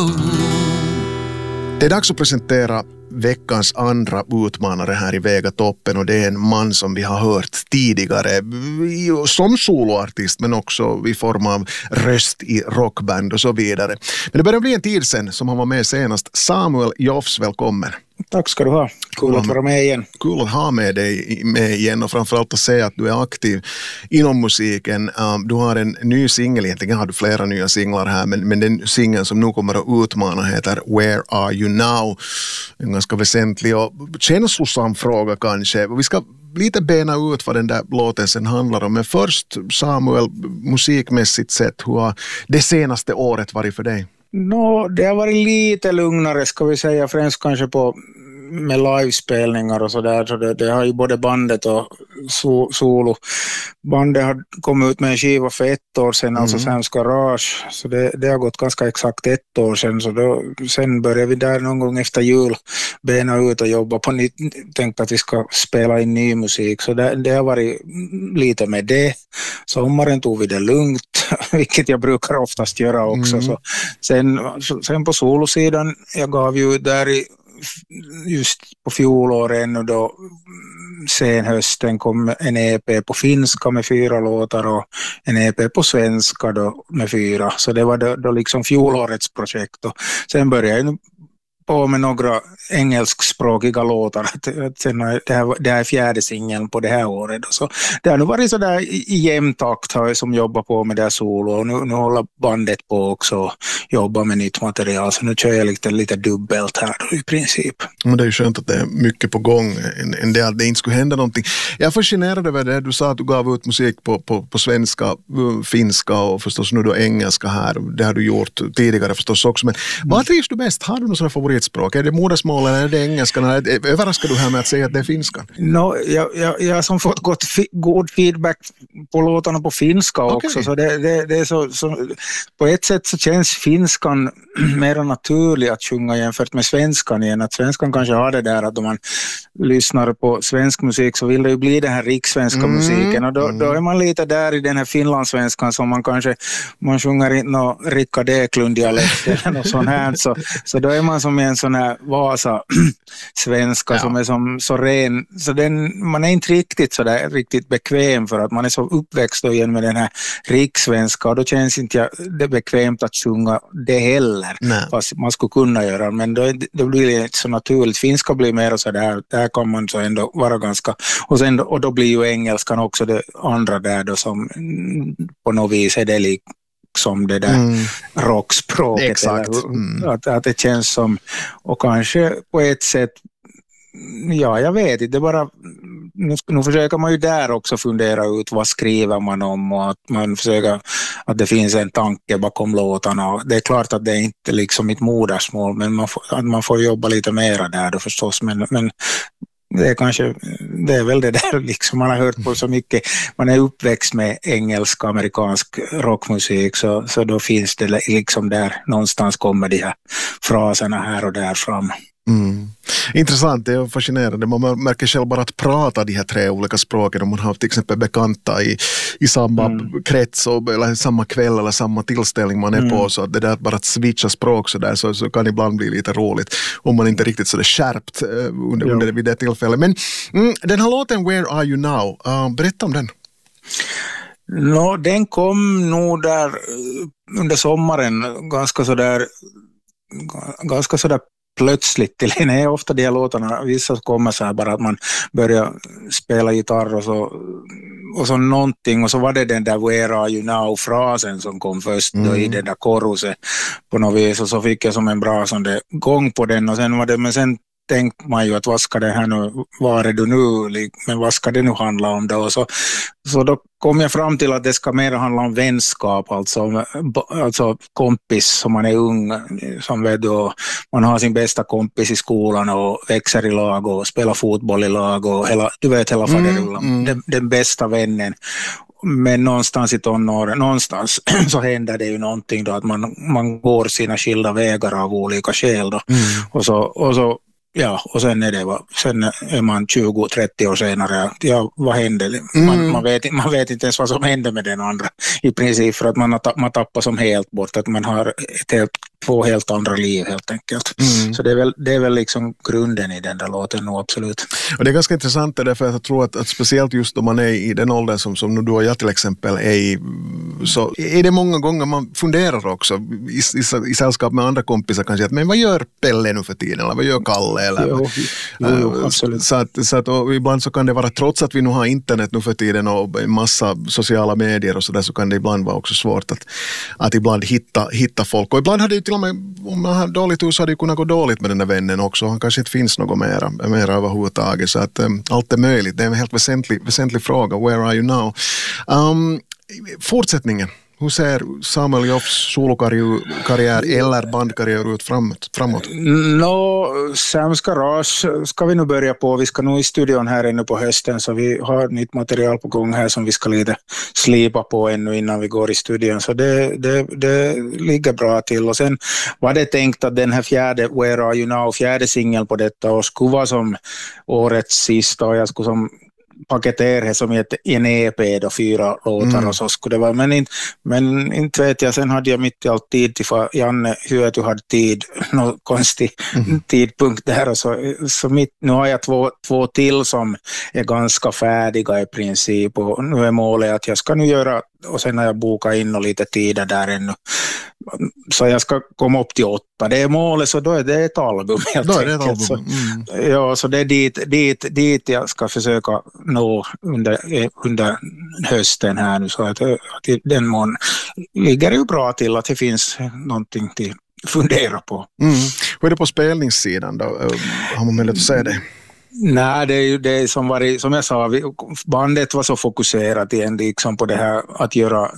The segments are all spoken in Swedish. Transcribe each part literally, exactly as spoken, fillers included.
Det är dags att presentera veckans andra utmanare här i Vegatoppen, och det är en man som vi har hört tidigare som soloartist men också i form av röst i rockband och så vidare. Men det börjar bli en tid sedan som han var med senast. Samuel Joffs, välkommen. Tack ska du ha. Kul att vara med igen. Kul att ha med dig med igen, och framförallt att se att du är aktiv inom musiken. Um, du har en ny singel, egentligen har du flera nya singlar här, men, men den singeln som nu kommer att utmana heter Where Are You Now? En ganska väsentlig och känslosam fråga kanske. Vi ska lite bena ut vad den där låten sen handlar om. Men först, Samuel, musikmässigt sett, hur har det senaste året varit för dig? No, det har varit lite lugnare, ska vi säga, främst kanske på med livespelningar och sådär. Så det, det har ju både bandet och so, solo. Bandet har kommit ut med en skiva för ett år sedan, mm. alltså Sam's Garage. Så det, det har gått ganska exakt ett år sedan. Så då, sen började vi där någon gång efter jul bena ut och jobba på nytt. Tänkte att vi ska spela in ny musik. Så det, det har varit lite med det. Sommaren tog vi det lugnt, vilket jag brukar oftast göra också. Mm. Så sen, sen på solosidan, jag gav ju där i just på fjolåren, och då sen hösten kom en E P på finska med fyra låtar och en E P på svenska då med fyra. Så det var då, då liksom fjolårets projekt, och sen började jag på med några engelskspråkiga låtar. Sen det, här, det här är fjärde singeln på det här året. Så det har nu varit sådär i jämn takt har jag som jobbar på med det här solo, och nu, nu håller bandet på också och jobbar med nytt material. Så nu kör jag lite, lite dubbelt här då, i princip. Men det är ju skönt att det är mycket på gång, en del att det inte skulle hända någonting. Jag är fascinerad över det. Du sa att du gav ut musik på, på, på svenska, finska och förstås nu då engelska här. Det har du gjort tidigare förstås också. Men mm. vad trivs du bäst? Har du någon sån favorit språk? Är det modersmål eller är det engelskan? Överraskar du här med att säga att det är finskan? No, jag, jag, jag har som fått gott, god feedback på låtarna på finska också. Okay. Så, det, det, det är så, så på ett sätt så känns finskan mer naturlig att sjunga jämfört med svenskan igen. Att svenskan kanske har det där att om man lyssnar på svensk musik så vill det ju bli den här rikssvenska mm. musiken. Och då, mm. då är man lite där i den här finlandssvenskan som man kanske man sjunger in någon Rickard Eklund-dialekt eller något sånt här. Så, så då är man som en sån här Vasa-svenska ja. som är som så ren. Så den, man är inte riktigt så där riktigt bekväm för att man är så uppväxt då igen med den här rikssvenska, och då känns inte jag det bekvämt att sjunga det heller. Nej. Fast man skulle kunna göra, men då, då blir det inte så naturligt. Finska blir mer så där, där kan man så ändå vara ganska, och, sen, och då blir ju engelskan också det andra där då som på något vis är det lik som det där mm. rockspråket. Exakt. Mm. Att, att det känns som, och kanske på ett sätt, ja jag vet inte, det bara nu, nu försöker man ju där också fundera ut vad skriver man om, och att man försöker att det finns en tanke bakom låtarna. Det är klart att det är inte liksom mitt modersmål, men man får, att man får jobba lite mera där då förstås, men, men det är kanske, det är väl det där liksom man har hört på så mycket, man är uppväxt med engelsk, amerikansk rockmusik, så, så då finns det liksom där, någonstans kommer de här fraserna här och där fram. Mm. Intressant, det är fascinerande. Man märker själv bara att prata de här tre olika språken, om man har till exempel bekanta i, i samma mm. krets och, eller samma kväll eller samma tillställning man är mm. på, så att det där bara att switcha språk så där så, så kan ibland bli lite roligt om man inte riktigt så det skärpt under, ja. under vid det tillfället. Men mm, den här låten Where Are You Now, uh, berätta om den. No, den kom nog där under sommaren ganska så där ganska så där plötsligt till en. är ofta de här låtarna, vissa kommer så här bara att man börjar spela gitarr och så, och så någonting, och så var det den där Where Are You Now-frasen som kom först mm. då i den där koruset på något vis, och så fick jag som en bra sån där gång på den, och sen var det, men sen tänkte man ju att vad ska det här nu, var är du nu, men vad ska det nu handla om då, och så, så då kom jag fram till att det ska mer handla om vänskap, alltså, alltså kompis som man är ung, som vet då, man har sin bästa kompis i skolan och växer i lag och spelar fotboll i lag och hela, du vet hela faderullan, mm, mm. den, den bästa vännen. Men någonstans i tonåren, någonstans så händer det ju någonting då, att man, man går sina skilda vägar av olika skäl då, mm. och så, och så ja, och sen är det sen är man tjugo trettio år senare, ja, vad hände? Man, mm. man, vet, man vet inte ens vad som hände med den andra i princip, för att man, har, man tappar som helt bort, att man har ett helt två helt andra liv helt enkelt. Mm. Så det är, väl, det är väl liksom grunden i den där låten nu, absolut. Och det är ganska intressant det därför att jag tror att, att speciellt just om man är i den åldern som, som nu du och jag till exempel är i, så är det många gånger man funderar också i, i, i sällskap med andra kompisar kanske att men vad gör Pelle nu för tiden eller vad gör Kalle eller jo, jo, jo, absolut. Så att, så att och ibland så kan det vara, trots att vi nu har internet nu för tiden och en massa sociala medier och så där, så kan det ibland vara också svårt att, att ibland hitta, hitta folk. Och ibland hade ju till och med, om man har dåligt hus hade det kunnat gå dåligt med den där vännen också. Han kanske inte finns något mera, mera överhuvudtaget. Så att um, allt är möjligt. Det är en helt väsentlig, väsentlig fråga. Where are you now? Um, fortsättningen. Hur ser Samuel Joffs solokarriär eller bandkarriär ut framåt? framåt? No, Sam's Garage ska vi nu börja på. Vi ska nog i studion här ännu på hösten, så vi har nytt material på gång här som vi ska lite slipa på ännu innan vi går i studion. Så det, det, det ligger bra till. Och sen var det tänkt att den här fjärde Where Are You Now, fjärde singeln på detta år skulle vara som årets sista, och jag skulle som paketera det som ett, en E P då, fyra låtar mm. och så skulle det vara. Men, in, men inte vet jag, sen hade jag mitt i allt tid till för Janne Hyöty hade tid, någon konstig mm. tidpunkt där. Och så, så mitt, nu har jag två, två till som är ganska färdiga i princip, och nu är målet att jag ska nu göra, och sen har jag bokat in och lite tider där ännu. Så jag ska komma upp till åtta. Det är målet, så då är det ett album helt då är det ett enkelt. album. Mm. Så, ja, så det är dit, dit, dit jag ska försöka nå under, under hösten här nu. Så att, att i den mån ligger det ju bra till att det finns någonting till fundera på. Mm. Hur är det på spelningssidan då? Har man möjlighet att säga det? Nej, det är ju det som var, som jag sa, vi, bandet var så fokuserat igen liksom på det här att göra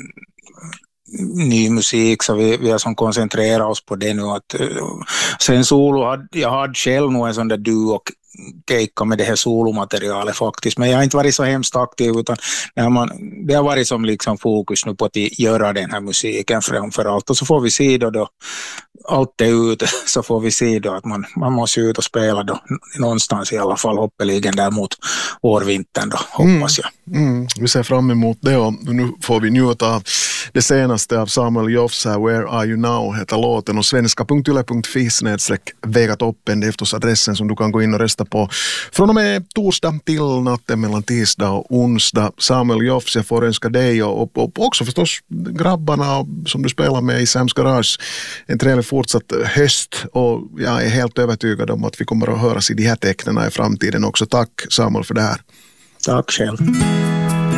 ny musik, så vi, vi har som koncentrerat oss på det nu. Att, sen solo, hade, jag hade själv nog en sån där duo kejka med det här solomaterialet faktiskt, men jag har inte varit så hemskt aktiv, utan när man, det har varit som liksom fokus nu på att göra den här musiken framförallt, och så får vi se då, då allt är ute, så får vi se då att man, man måste ut och spela då någonstans i alla fall, hoppeligen där mot årvintern då, hoppas jag. Mm, mm. Vi ser fram emot det, och nu får vi njuta av det senaste av Samuel Joffs här, Where Are You Now heter låten, och svenska punkt yle punkt fi snedstreck vegatoppen, det är förstås adressen som du kan gå in och rösta på från och med torsdag till natten mellan tisdag och onsdag. Samuel Joffs, jag får önska dig och, och, och också förstås grabbarna som du spelar med i Sam's Garage en trevlig fortsatt höst, och jag är helt övertygad om att vi kommer att höras i de här tecknena i framtiden också. Tack Samuel för det här. Tack själv.